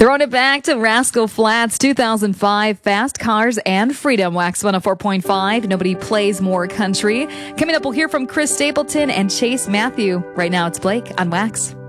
Throwing it back to Rascal Flatts 2005 Fast Cars and Freedom. Wax 104.5. Nobody plays more country. Coming up, we'll hear from Chris Stapleton and Chase Matthew. Right now, it's Blake on Wax.